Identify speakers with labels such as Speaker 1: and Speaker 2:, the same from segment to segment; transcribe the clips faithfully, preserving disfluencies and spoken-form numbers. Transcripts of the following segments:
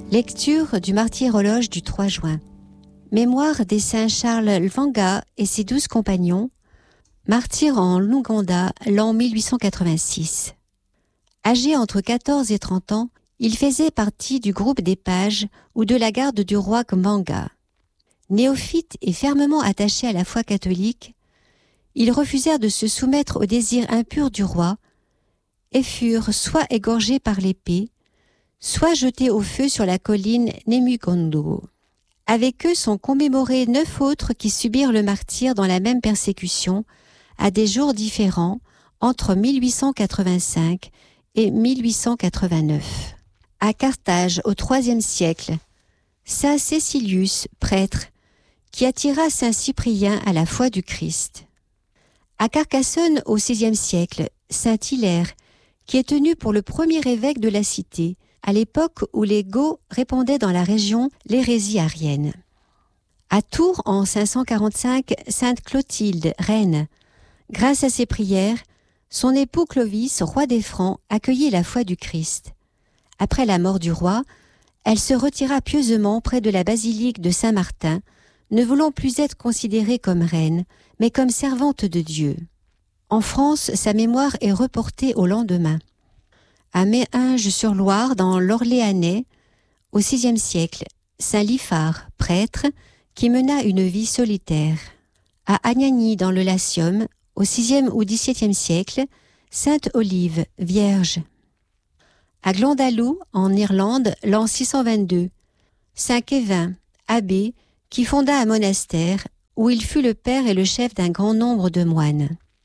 Speaker 1: Lecture du martyrologe du trois juin. Mémoire des saints Charles Lwanga et ses douze compagnons, martyrs en Luganda l'an mille huit cent quatre-vingt-six. Âgé entre quatorze et trente ans, il faisait partie du groupe des pages ou de la garde du roi Mbanga. Néophytes et fermement attachés à la foi catholique, ils refusèrent de se soumettre aux désirs impurs du roi et furent soit égorgés par l'épée, soit jetés au feu sur la colline Nemugondo. Avec eux sont commémorés neuf autres qui subirent le martyre dans la même persécution, à des jours différents, entre mille huit cent quatre-vingt-cinq et mille huit cent quatre-vingt-neuf. À Carthage, au troisième siècle, saint Cécilius, prêtre, qui attira saint Cyprien à la foi du Christ. À Carcassonne, au sixième siècle, saint Hilaire, qui est tenu pour le premier évêque de la cité, à l'époque où les Goths répandaient dans la région l'hérésie arienne. À Tours, en cinq cent quarante-cinq, sainte Clotilde, reine. Grâce à ses prières, son époux Clovis, roi des Francs, accueillit la foi du Christ. Après la mort du roi, elle se retira pieusement près de la basilique de Saint-Martin, ne voulant plus être considérée comme reine, mais comme servante de Dieu. En France, sa mémoire est reportée au lendemain. À Méhinges-sur-Loire, dans l'Orléanais, au sixième siècle, saint Liphare, prêtre, qui mena une vie solitaire. À Agnagny, dans le Latium, au sixième ou dix-septième siècle, sainte Olive, vierge. À Glendalough, en Irlande, l'an six cent vingt-deux, saint Kévin, abbé, qui fonda un monastère, où il fut le père et le chef d'un grand nombre de moines.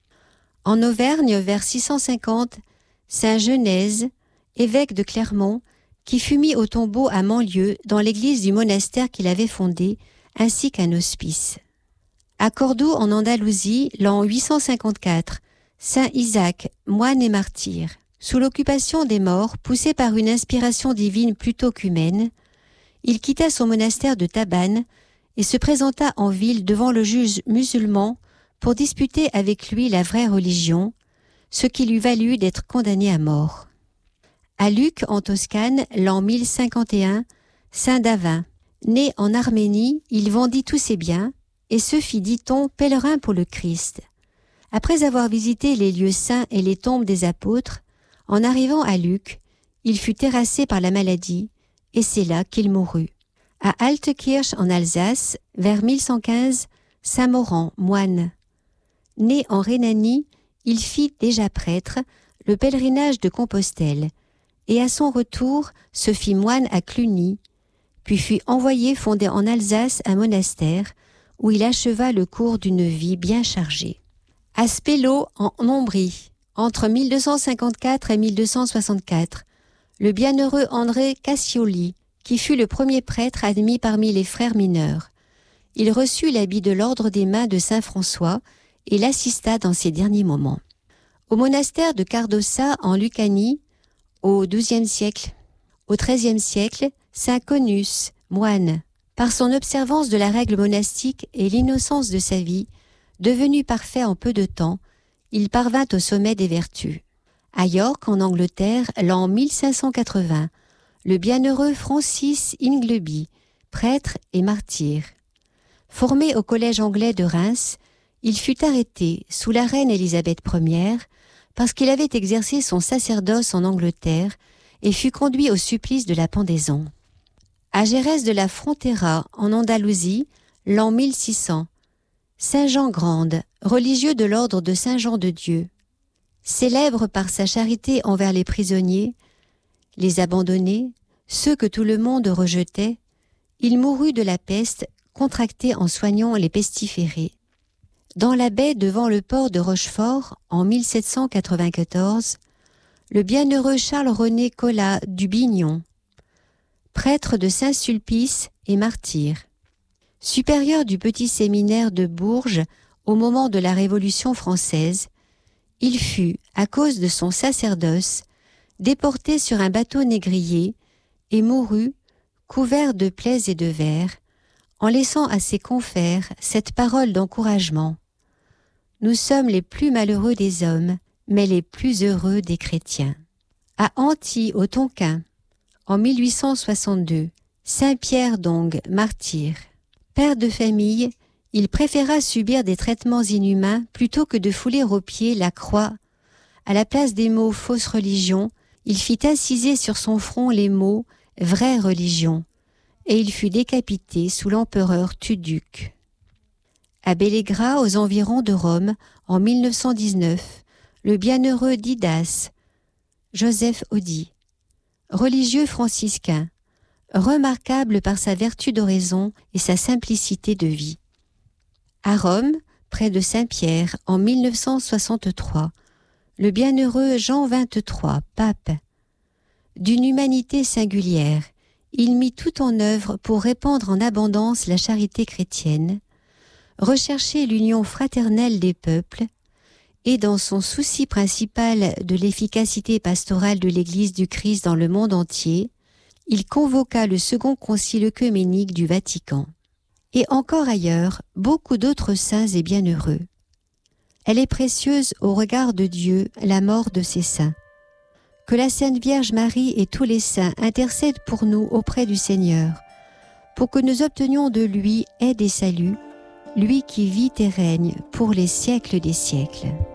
Speaker 1: En Auvergne, vers six cent cinquante, saint Genèse, évêque de Clermont, qui fut mis au tombeau à Manlieu dans l'église du monastère qu'il avait fondé, ainsi qu'un hospice. À Cordoue, en Andalousie, l'an huit cent cinquante-quatre, saint Isaac, moine et martyr. Sous l'occupation des morts, poussé par une inspiration divine plutôt qu'humaine, il quitta son monastère de Tabannes et se présenta en ville devant le juge musulman pour disputer avec lui la vraie religion, ce qui lui valut d'être condamné à mort. À Lucques, en Toscane, l'an mille cinquante et un, saint Davin. Né en Arménie, il vendit tous ses biens et se fit, dit-on, pèlerin pour le Christ. Après avoir visité les lieux saints et les tombes des apôtres, en arrivant à Lucques, il fut terrassé par la maladie et c'est là qu'il mourut. À Altekirch, en Alsace, vers mille cent quinze, saint Maurent, moine. Né en Rhénanie, il fit, déjà prêtre, le pèlerinage de Compostelle, et à son retour se fit moine à Cluny, puis fut envoyé fonder en Alsace un monastère, où il acheva le cours d'une vie bien chargée. À Spello, en Ombrie, entre mille deux cent cinquante-quatre et mille deux cent soixante-quatre, le bienheureux André Cassioli, qui fut le premier prêtre admis parmi les frères mineurs. Il reçut l'habit de l'ordre des mains de saint François et l'assista dans ses derniers moments. Au monastère de Cardossa, en Lucanie, au douzième siècle, au treizième siècle, saint Conus, moine. Par son observance de la règle monastique et l'innocence de sa vie, devenu parfait en peu de temps, il parvint au sommet des vertus. À York, en Angleterre, l'an mille cinq cent quatre-vingts, le bienheureux Francis Ingleby, prêtre et martyr. Formé au collège anglais de Reims, il fut arrêté sous la reine Élisabeth première parce qu'il avait exercé son sacerdoce en Angleterre et fut conduit au supplice de la pendaison. À Gérès de la Frontera, en Andalousie, l'an mille six cents, saint Jean Grande, religieux de l'ordre de Saint-Jean de Dieu. Célèbre par sa charité envers les prisonniers, les abandonnés, ceux que tout le monde rejetait, il mourut de la peste contractée en soignant les pestiférés. Dans la baie devant le port de Rochefort, en mille sept cent quatre-vingt-quatorze, le bienheureux Charles-René Collat du Bignon, prêtre de Saint-Sulpice et martyr. Supérieur du petit séminaire de Bourges au moment de la Révolution française, il fut, à cause de son sacerdoce, déporté sur un bateau négrier et mourut, couvert de plaies et de vers, en laissant à ses confrères cette parole d'encouragement. Nous sommes les plus malheureux des hommes, mais les plus heureux des chrétiens. À Antilles, au Tonkin, En mille huit cent soixante-deux, Saint Pierre d'Onghe, martyr. Père de famille, il préféra subir des traitements inhumains plutôt que de fouler aux pieds la croix. À la place des mots « fausse religion », il fit inciser sur son front les mots « vraie religion » et il fut décapité sous l'empereur Tuduc. À Bellegra, aux environs de Rome, en mille neuf cent dix-neuf, le bienheureux Didas, Joseph Oddi, religieux franciscain, remarquable par sa vertu d'oraison et sa simplicité de vie. À Rome, près de Saint-Pierre, en mille neuf cent soixante-trois, le bienheureux Jean vingt-trois, pape. D'une humanité singulière, il mit tout en œuvre pour répandre en abondance la charité chrétienne, rechercher l'union fraternelle des peuples, et dans son souci principal de l'efficacité pastorale de l'Église du Christ dans le monde entier, il convoqua le second concile œcuménique du Vatican. Et encore ailleurs, beaucoup d'autres saints et bienheureux. Elle est précieuse au regard de Dieu, la mort de ces saints. Que la Sainte Vierge Marie et tous les saints intercèdent pour nous auprès du Seigneur, pour que nous obtenions de lui aide et salut, lui qui vit et règne pour les siècles des siècles.